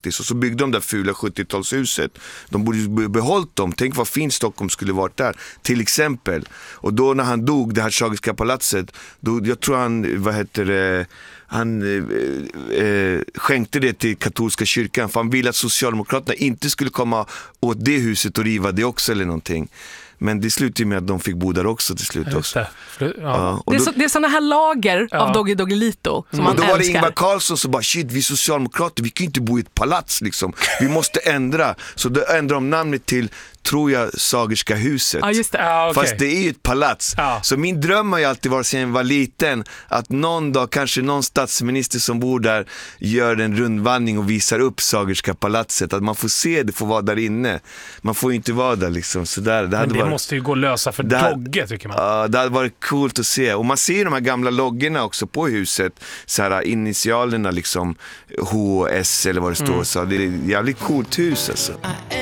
Och så byggde de där fula 70-talshuset. De borde behållit dem. Tänk vad fint Stockholm skulle varit där. Till exempel. Och då när han dog, det här Sagerska palatset, då, jag tror han skänkte det till katolska kyrkan. För han ville att Socialdemokraterna inte skulle komma åt det huset och riva det också eller någonting. Men det slutade med att de fick bo där också till slut också. Ja. Det är sådana här lager av Doggy Doggelito som man då älskar. var det Ingvar Carlsson som bara, shit, vi socialdemokrater, vi kan inte bo i ett palats liksom. Vi måste ändra. Så då ändrar de namnet till, tror jag, Sagerska huset. Ja, just det. Okay. Fast det är ju ett palats. Så min dröm har ju alltid varit sedan jag var liten att någon dag, kanske någon statsminister som bor där gör en rundvandring och visar upp Sagerska palatset. Att man får se det, får vara där inne. Man får ju inte vara där liksom. Så där, men det måste ju gå att lösa för Dogge, tycker man. Ja, det hade varit coolt att se. Och man ser de här gamla loggorna också på huset. Så här initialerna liksom, HS eller vad det står. Så det är ett jävligt coolt hus alltså.